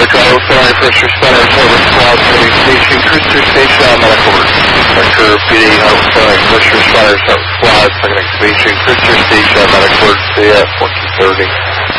Chicago, Fire First Responders, over Squad, Police Station, Cruiser Station, Medical Work. Vector, PD, Fire First Responders, Squad, Second Excavation, Cruiser Station, Medical Work, 1430.